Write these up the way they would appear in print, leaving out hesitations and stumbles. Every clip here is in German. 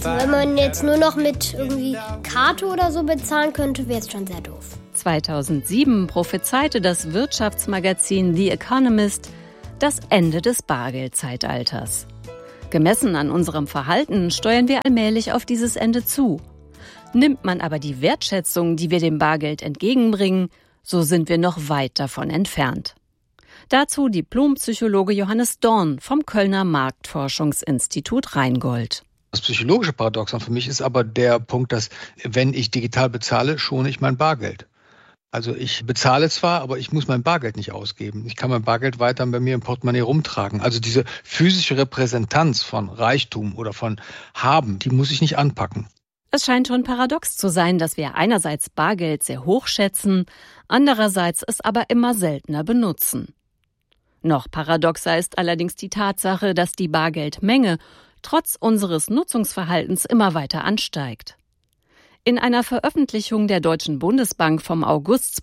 Wenn man jetzt nur noch mit irgendwie Karte oder so bezahlen könnte, wäre es schon sehr doof. 2007 prophezeite das Wirtschaftsmagazin The Economist das Ende des Bargeldzeitalters. Gemessen an unserem Verhalten steuern wir allmählich auf dieses Ende zu. Nimmt man aber die Wertschätzung, die wir dem Bargeld entgegenbringen, so sind wir noch weit davon entfernt. Dazu Diplompsychologe Johannes Dorn vom Kölner Marktforschungsinstitut Rheingold. Das psychologische Paradoxon für mich ist aber der Punkt, dass wenn ich digital bezahle, schone ich mein Bargeld. Also ich bezahle zwar, aber ich muss mein Bargeld nicht ausgeben. Ich kann mein Bargeld weiter bei mir im Portemonnaie rumtragen. Also diese physische Repräsentanz von Reichtum oder von Haben, die muss ich nicht anpacken. Es scheint schon paradox zu sein, dass wir einerseits Bargeld sehr hoch schätzen, andererseits es aber immer seltener benutzen. Noch paradoxer ist allerdings die Tatsache, dass die Bargeldmenge trotz unseres Nutzungsverhaltens immer weiter ansteigt. In einer Veröffentlichung der Deutschen Bundesbank vom August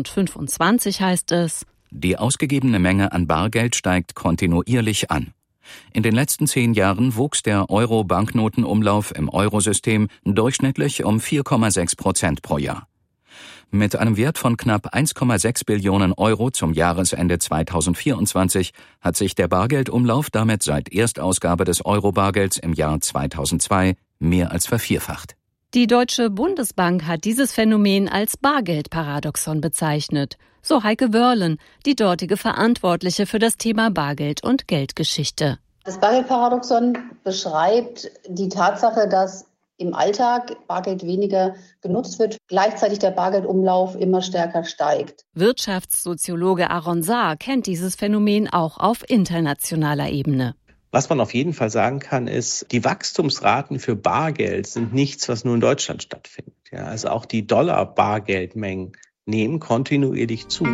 2025 heißt es: Die ausgegebene Menge an Bargeld steigt kontinuierlich an. In den letzten 10 Jahren wuchs der Euro-Banknotenumlauf im Eurosystem durchschnittlich um 4,6% pro Jahr. Mit einem Wert von knapp 1,6 Billionen Euro zum Jahresende 2024 hat sich der Bargeldumlauf damit seit Erstausgabe des Euro-Bargelds im Jahr 2002 mehr als vervierfacht. Die Deutsche Bundesbank hat dieses Phänomen als Bargeldparadoxon bezeichnet, so Heike Wörlen, die dortige Verantwortliche für das Thema Bargeld und Geldgeschichte. Das Bargeldparadoxon beschreibt die Tatsache, dass im Alltag Bargeld weniger genutzt wird, gleichzeitig der Bargeldumlauf immer stärker steigt. Wirtschaftssoziologe Aaron Saar kennt dieses Phänomen auch auf internationaler Ebene. Was man auf jeden Fall sagen kann, ist, die Wachstumsraten für Bargeld sind nichts, was nur in Deutschland stattfindet. Ja, also auch die Dollar-Bargeldmengen nehmen kontinuierlich zu.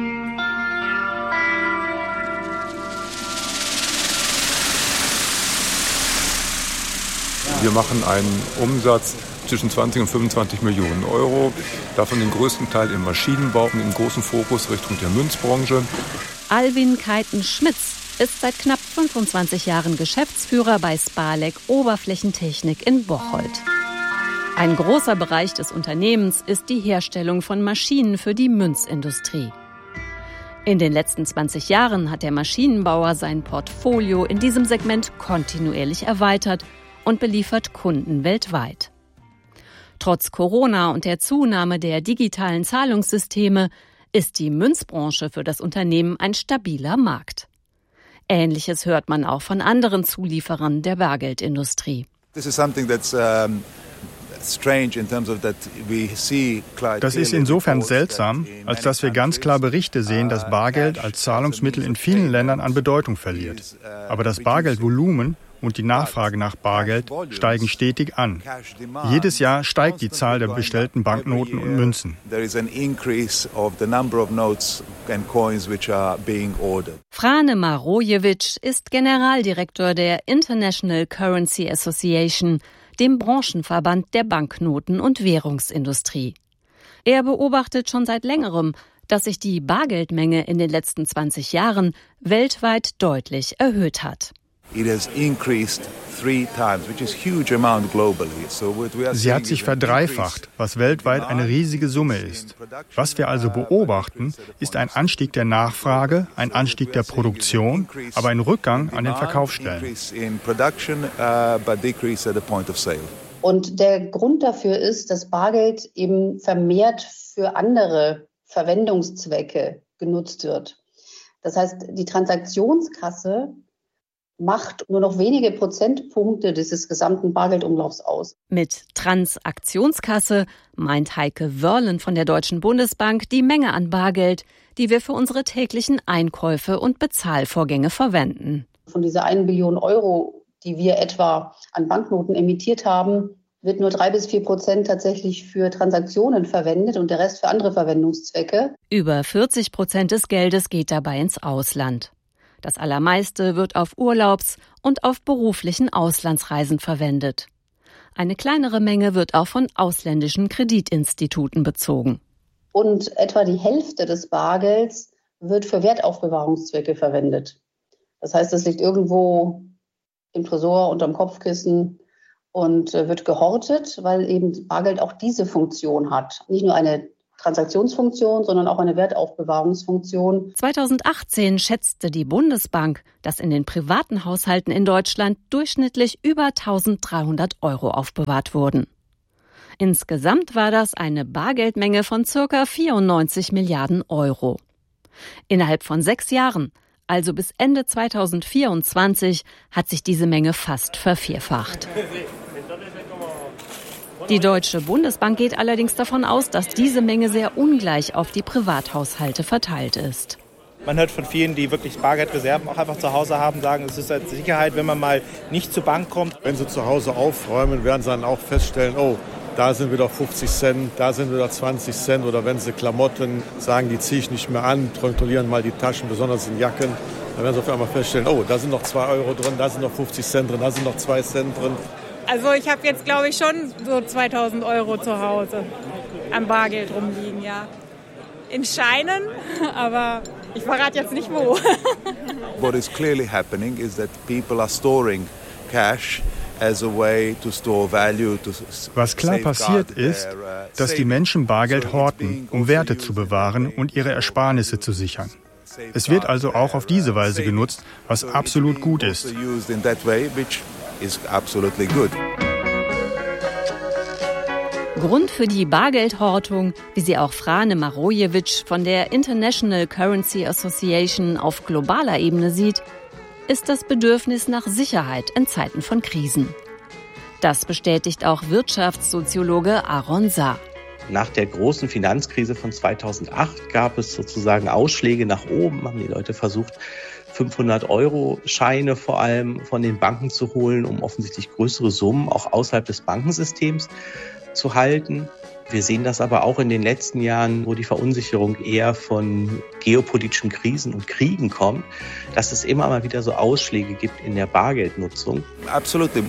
Wir machen einen Umsatz zwischen 20 und 25 Millionen Euro, davon den größten Teil im Maschinenbau und im großen Fokus Richtung der Münzbranche. Alwin Keiten-Schmitz ist seit knapp 25 Jahren Geschäftsführer bei Sparlec Oberflächentechnik in Bocholt. Ein großer Bereich des Unternehmens ist die Herstellung von Maschinen für die Münzindustrie. In den letzten 20 Jahren hat der Maschinenbauer sein Portfolio in diesem Segment kontinuierlich erweitert und beliefert Kunden weltweit. Trotz Corona und der Zunahme der digitalen Zahlungssysteme ist die Münzbranche für das Unternehmen ein stabiler Markt. Ähnliches hört man auch von anderen Zulieferern der Bargeldindustrie. Das ist insofern seltsam, als dass wir ganz klar Berichte sehen, dass Bargeld als Zahlungsmittel in vielen Ländern an Bedeutung verliert. Aber das Bargeldvolumen und die Nachfrage nach Bargeld steigen stetig an. Jedes Jahr steigt die Zahl der bestellten Banknoten und Münzen. Frane Marojewitsch ist Generaldirektor der International Currency Association, dem Branchenverband der Banknoten- und Währungsindustrie. Er beobachtet schon seit längerem, dass sich die Bargeldmenge in den letzten 20 Jahren weltweit deutlich erhöht hat. Sie hat sich verdreifacht, was weltweit eine riesige Summe ist. Was wir also beobachten, ist ein Anstieg der Nachfrage, ein Anstieg der Produktion, aber ein Rückgang an den Verkaufsstellen. Und der Grund dafür ist, dass Bargeld eben vermehrt für andere Verwendungszwecke genutzt wird. Das heißt, die Transaktionskasse macht nur noch wenige Prozentpunkte dieses gesamten Bargeldumlaufs aus. Mit Transaktionskasse meint Heike Wörlen von der Deutschen Bundesbank die Menge an Bargeld, die wir für unsere täglichen Einkäufe und Bezahlvorgänge verwenden. Von dieser 1 Billion Euro, die wir etwa an Banknoten emittiert haben, wird nur 3-4% tatsächlich für Transaktionen verwendet und der Rest für andere Verwendungszwecke. Über 40% des Geldes geht dabei ins Ausland. Das Allermeiste wird auf Urlaubs- und auf beruflichen Auslandsreisen verwendet. Eine kleinere Menge wird auch von ausländischen Kreditinstituten bezogen. Und etwa die Hälfte des Bargelds wird für Wertaufbewahrungszwecke verwendet. Das heißt, es liegt irgendwo im Tresor, unterm Kopfkissen und wird gehortet, weil eben Bargeld auch diese Funktion hat. Nicht nur eine Transaktionsfunktion, sondern auch eine Wertaufbewahrungsfunktion. 2018 schätzte die Bundesbank, dass in den privaten Haushalten in Deutschland durchschnittlich über 1.300 € aufbewahrt wurden. Insgesamt war das eine Bargeldmenge von ca. 94 Milliarden €. Innerhalb von 6 Jahren, also bis Ende 2024, hat sich diese Menge fast vervierfacht. Die Deutsche Bundesbank geht allerdings davon aus, dass diese Menge sehr ungleich auf die Privathaushalte verteilt ist. Man hört von vielen, die wirklich Bargeldreserven auch einfach zu Hause haben, sagen, es ist als Sicherheit, wenn man mal nicht zur Bank kommt. Wenn sie zu Hause aufräumen, werden sie dann auch feststellen, oh, da sind wieder 50 Cent, da sind wieder 20 Cent. Oder wenn sie Klamotten sagen, die ziehe ich nicht mehr an, kontrollieren mal die Taschen, besonders in Jacken. Dann werden sie auf einmal feststellen, oh, da sind noch 2 € drin, da sind noch 50 Cent drin, da sind noch 2 Cent drin. Also ich habe jetzt, glaube ich, schon so 2.000 € zu Hause am Bargeld rumliegen, ja. In Scheinen, aber ich verrate jetzt nicht wo. What is clearly happening is that people are storing cash as a way to store value. Was klar passiert ist, dass die Menschen Bargeld horten, um Werte zu bewahren und ihre Ersparnisse zu sichern. Es wird also auch auf diese Weise genutzt, was absolut gut ist. Grund für die Bargeldhortung, wie sie auch Frane Marojewicz von der International Currency Association auf globaler Ebene sieht, ist das Bedürfnis nach Sicherheit in Zeiten von Krisen. Das bestätigt auch Wirtschaftssoziologe Aaron Saar. Nach der großen Finanzkrise von 2008 gab es sozusagen Ausschläge nach oben, haben die Leute versucht, 500-€ vor allem von den Banken zu holen, um offensichtlich größere Summen auch außerhalb des Bankensystems zu halten. Wir sehen das aber auch in den letzten Jahren, wo die Verunsicherung eher von geopolitischen Krisen und Kriegen kommt, dass es immer mal wieder so Ausschläge gibt in der Bargeldnutzung. Absolut.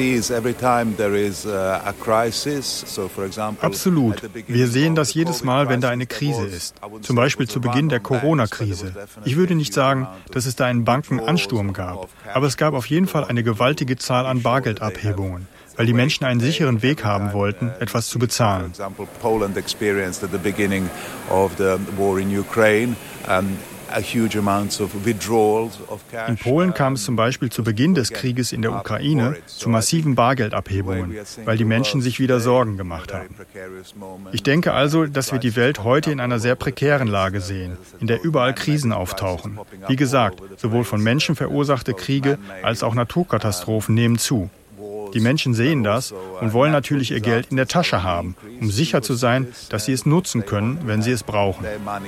Wir sehen das jedes Mal, wenn da eine Krise ist. Zum Beispiel zu Beginn der Corona-Krise. Ich würde nicht sagen, dass es da einen Bankenansturm gab, aber es gab auf jeden Fall eine gewaltige Zahl an Bargeldabhebungen, weil die Menschen einen sicheren Weg haben wollten, etwas zu bezahlen. In Polen kam es zum Beispiel zu Beginn des Krieges in der Ukraine zu massiven Bargeldabhebungen, weil die Menschen sich wieder Sorgen gemacht haben. Ich denke also, dass wir die Welt heute in einer sehr prekären Lage sehen, in der überall Krisen auftauchen. Wie gesagt, sowohl von Menschen verursachte Kriege als auch Naturkatastrophen nehmen zu. Die Menschen sehen das und wollen natürlich ihr Geld in der Tasche haben, um sicher zu sein, dass sie es nutzen können, wenn sie es brauchen.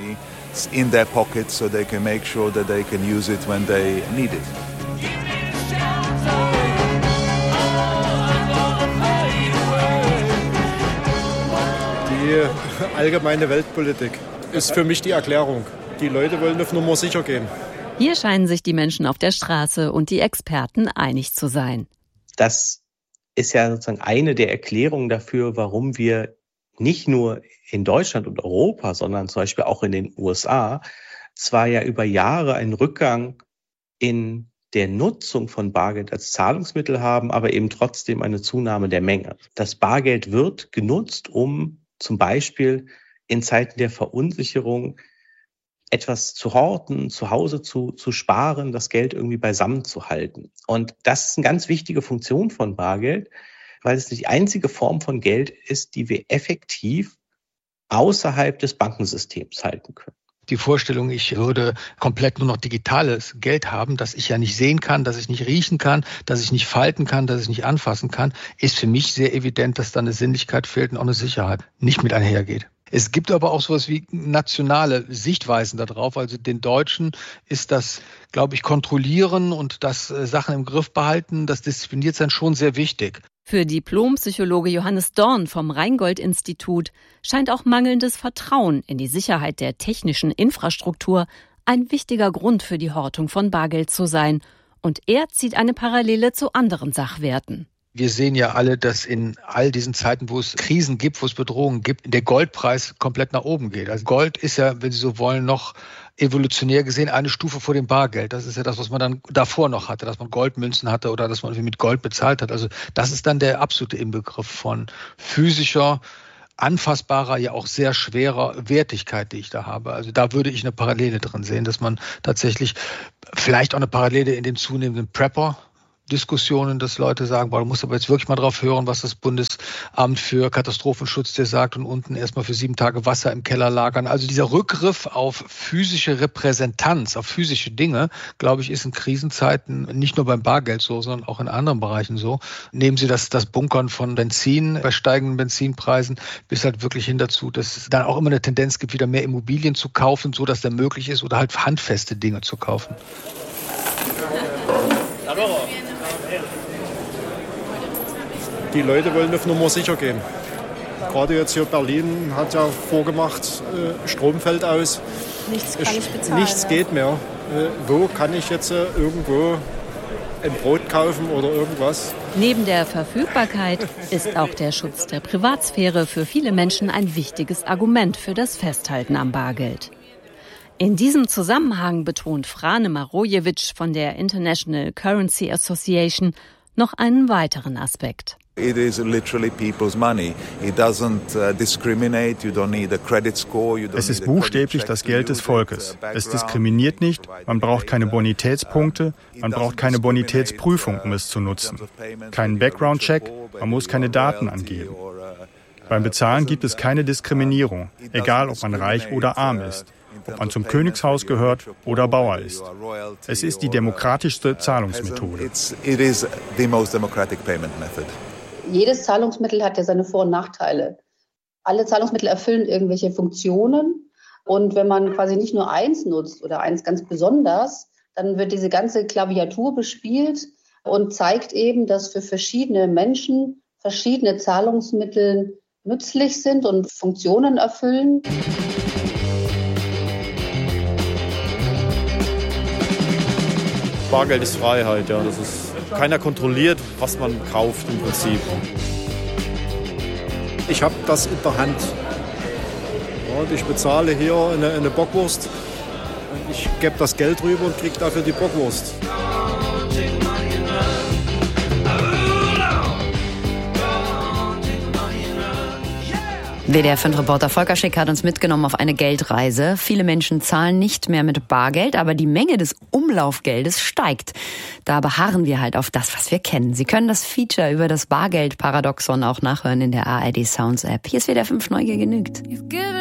Die allgemeine Weltpolitik ist für mich die Erklärung. Die Leute wollen auf Nummer sicher gehen. Hier scheinen sich die Menschen auf der Straße und die Experten einig zu sein. Das ist ja sozusagen eine der Erklärungen dafür, warum wir nicht nur in Deutschland und Europa, sondern zum Beispiel auch in den USA zwar ja über Jahre einen Rückgang in der Nutzung von Bargeld als Zahlungsmittel haben, aber eben trotzdem eine Zunahme der Menge. Das Bargeld wird genutzt, um zum Beispiel in Zeiten der Verunsicherung etwas zu horten, zu Hause zu sparen, das Geld irgendwie beisammen zu halten. Und das ist eine ganz wichtige Funktion von Bargeld, weil es die einzige Form von Geld ist, die wir effektiv außerhalb des Bankensystems halten können. Die Vorstellung, ich würde komplett nur noch digitales Geld haben, das ich ja nicht sehen kann, das ich nicht riechen kann, das ich nicht falten kann, das ich nicht anfassen kann, ist für mich sehr evident, dass da eine Sinnlichkeit fehlt und auch eine Sicherheit nicht mit einhergeht. Es gibt aber auch sowas wie nationale Sichtweisen darauf. Also den Deutschen ist das, glaube ich, Kontrollieren und das Sachen im Griff behalten, das Diszipliniertsein schon sehr wichtig. Für Diplompsychologe Johannes Dorn vom Rheingold-Institut scheint auch mangelndes Vertrauen in die Sicherheit der technischen Infrastruktur ein wichtiger Grund für die Hortung von Bargeld zu sein. Und er zieht eine Parallele zu anderen Sachwerten. Wir sehen ja alle, dass in all diesen Zeiten, wo es Krisen gibt, wo es Bedrohungen gibt, der Goldpreis komplett nach oben geht. Also Gold ist ja, wenn Sie so wollen, noch evolutionär gesehen eine Stufe vor dem Bargeld. Das ist ja das, was man dann davor noch hatte, dass man Goldmünzen hatte oder dass man irgendwie mit Gold bezahlt hat. Also das ist dann der absolute Inbegriff von physischer, anfassbarer, ja auch sehr schwerer Wertigkeit, die ich da habe. Also da würde ich eine Parallele drin sehen, dass man tatsächlich vielleicht auch eine Parallele in den zunehmenden Prepper-Diskussionen, dass Leute sagen, boah, du musst aber jetzt wirklich mal drauf hören, was das Bundesamt für Katastrophenschutz dir sagt und unten erstmal für 7 Tage Wasser im Keller lagern. Also dieser Rückgriff auf physische Repräsentanz, auf physische Dinge, glaube ich, ist in Krisenzeiten nicht nur beim Bargeld so, sondern auch in anderen Bereichen so. Nehmen Sie das Bunkern von Benzin bei steigenden Benzinpreisen bis halt wirklich hin dazu, dass es dann auch immer eine Tendenz gibt, wieder mehr Immobilien zu kaufen, so dass der möglich ist oder halt handfeste Dinge zu kaufen. Die Leute wollen auf Nummer sicher gehen. Gerade jetzt hier Berlin hat ja vorgemacht, Strom fällt aus. Nichts kann ich bezahlen. Nichts geht mehr. Wo kann ich jetzt irgendwo ein Brot kaufen oder irgendwas? Neben der Verfügbarkeit ist auch der Schutz der Privatsphäre für viele Menschen ein wichtiges Argument für das Festhalten am Bargeld. In diesem Zusammenhang betont Frane Marojewicz von der International Currency Association noch einen weiteren Aspekt. It is literally people's money. It doesn't discriminate. You don't need a credit score. Es ist buchstäblich das Geld des Volkes. Es diskriminiert nicht. Man braucht keine Bonitätspunkte. Man braucht keine Bonitätsprüfung, um es zu nutzen. Keinen Background-Check. Man muss keine Daten angeben. Beim Bezahlen gibt es keine Diskriminierung, egal ob man reich oder arm ist, ob man zum Königshaus gehört oder Bauer ist. Es ist die demokratischste Zahlungsmethode. It is the most democratic payment method. Jedes Zahlungsmittel hat ja seine Vor- und Nachteile. Alle Zahlungsmittel erfüllen irgendwelche Funktionen. Und wenn man quasi nicht nur eins nutzt oder eins ganz besonders, dann wird diese ganze Klaviatur bespielt und zeigt eben, dass für verschiedene Menschen verschiedene Zahlungsmittel nützlich sind und Funktionen erfüllen. Bargeld ist Freiheit, ja. Das ist, keiner kontrolliert, was man kauft im Prinzip. Ich habe das in der Hand. Und ich bezahle hier eine Bockwurst. Ich gebe das Geld rüber und kriege dafür die Bockwurst. WDR 5-Reporter Volker Schick hat uns mitgenommen auf eine Geldreise. Viele Menschen zahlen nicht mehr mit Bargeld, aber die Menge des Umlaufgeldes steigt. Da beharren wir halt auf das, was wir kennen. Sie können das Feature über das Bargeld-Paradoxon auch nachhören in der ARD Sounds App. Hier ist WDR 5 Neugier genügt.